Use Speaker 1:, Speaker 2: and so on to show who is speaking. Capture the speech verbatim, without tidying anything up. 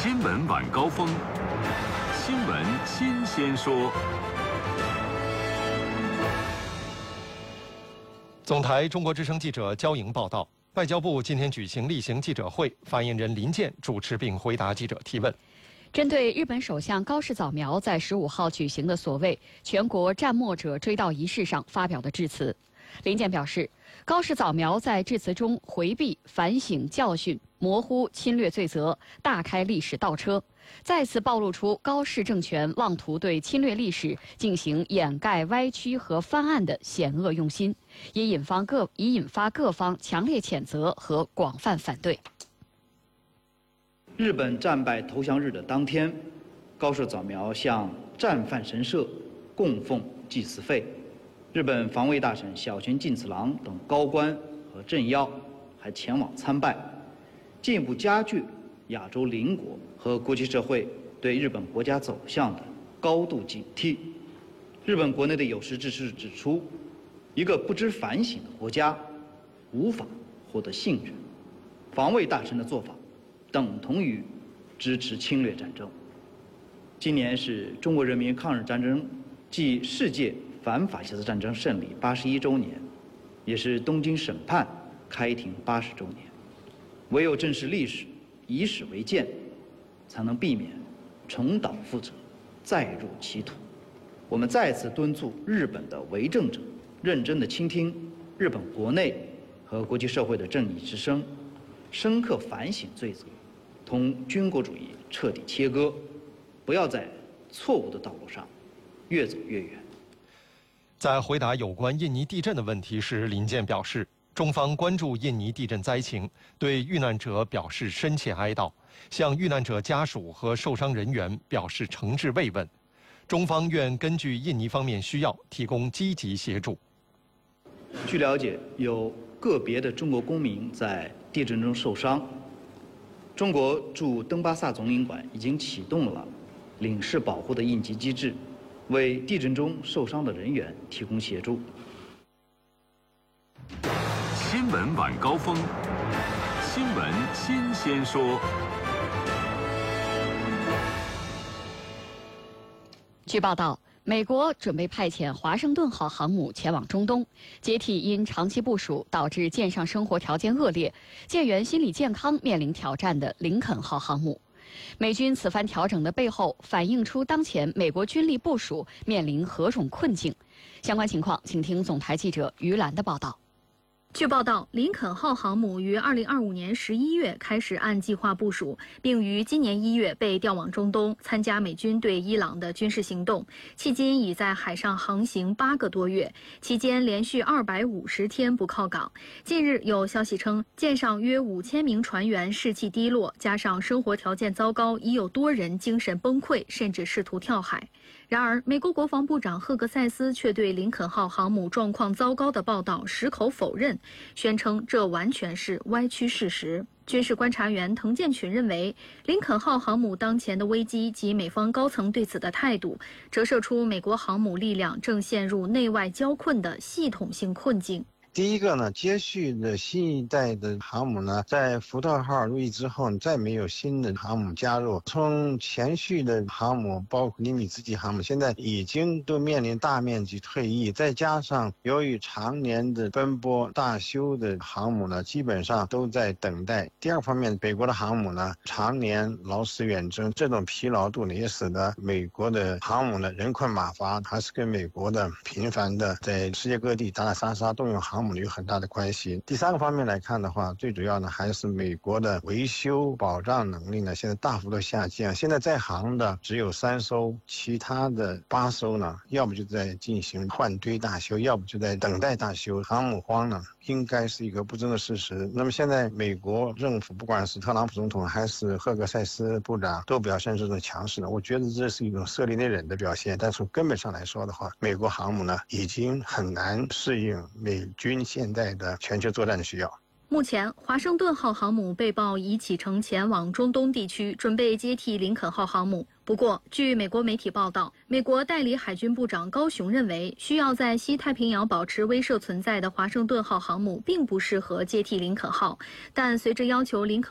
Speaker 1: 新闻晚高峰，新闻新鲜说。
Speaker 2: 总台中国之声记者焦莹报道，外交部今天举行例行记者会，发言人林健主持并回答记者提问。
Speaker 3: 针对日本首相高市早苗在十五号举行的所谓全国战没者追悼仪式上发表的致辞，林健表示，高市早苗在致辞中回避反省教训，模糊侵略罪责，大开历史倒车，再次暴露出高市政权妄图对侵略历史进行掩盖、歪曲和翻案的险恶用心，也引发各已引发各方强烈谴责和广泛反对。
Speaker 4: 日本战败投降日的当天，高市早苗向战犯神社供奉祭祀费，日本防卫大臣小泉进次郎等高官和政要还前往参拜，进一步加剧亚洲邻国和国际社会对日本国家走向的高度警惕。日本国内的有识之士指出，一个不知反省的国家无法获得信任，防卫大臣的做法等同于支持侵略战争。今年是中国人民抗日战争暨世界反法西斯战争胜利八十一周年，也是东京审判开庭八十周年。唯有正视历史，以史为鉴，才能避免重蹈覆辙，再入歧途。我们再次敦促日本的为政者认真地倾听日本国内和国际社会的正义之声，深刻反省罪责，同军国主义彻底切割，不要在错误的道路上越走越远。
Speaker 2: 在回答有关印尼地震的问题时，林健表示，中方关注印尼地震灾情，对遇难者表示深切哀悼，向遇难者家属和受伤人员表示诚挚慰问。中方愿根据印尼方面需要，提供积极协助。
Speaker 4: 据了解，有个别的中国公民在地震中受伤，中国驻登巴萨总领馆已经启动了领事保护的应急机制，为地震中受伤的人员提供协助。
Speaker 1: 新闻晚高峰，新闻新鲜说。
Speaker 3: 据报道，美国准备派遣华盛顿号航母前往中东，接替因长期部署导致舰上生活条件恶劣、舰员心理健康面临挑战的林肯号航母。美军此番调整的背后，反映出当前美国军力部署面临何种困境。相关情况，请听总台记者于兰的报道。
Speaker 5: 据报道，林肯号航母于二零二五年十一月开始按计划部署，并于今年一月被调往中东，参加美军对伊朗的军事行动。迄今已在海上航行八个多月，期间连续二百五十天不靠港。近日有消息称，舰上约五千名船员士气低落，加上生活条件糟糕，已有多人精神崩溃，甚至试图跳海。然而，美国国防部长赫格塞斯却对林肯号航母状况糟糕的报道矢口否认，宣称这完全是歪曲事实。军事观察员滕建群认为，林肯号航母当前的危机及美方高层对此的态度，折射出美国航母力量正陷入内外交困的系统性困境。
Speaker 6: 第一个呢，接续的新一代的航母呢，在福特号入役之后，再没有新的航母加入。从前续的航母，包括尼米兹级航母，现在已经都面临大面积退役，再加上由于常年的奔波大修的航母呢，基本上都在等待。第二方面，美国的航母呢，常年劳师远征，这种疲劳度呢，也使得美国的航母呢人困马乏，还是跟美国的频繁的在世界各地打打杀杀动用航母有很大的关系。第三个方面来看的话，最主要呢还是美国的维修保障能力呢现在大幅度下降。现在在航的只有三艘，其他的八艘呢，要不就在进行换堆大修，要不就在等待大修。航母荒呢，应该是一个不争的事实。那么现在美国政府，不管是特朗普总统还是赫格塞斯部长，都表现这种强势呢，我觉得这是一种色厉内荏的表现。但从根本上来说的话，美国航母呢已经很难适应美军现在的全球作战的需要。
Speaker 5: 目前，华盛顿号航母被曝已启程前往中东地区，准备接替林肯号航母。不过，据美国媒体报道，美国代理海军部长高雄认为，需要在西太平洋保持威慑存在的华盛顿号航母并不适合接替林肯号，但随着要求林肯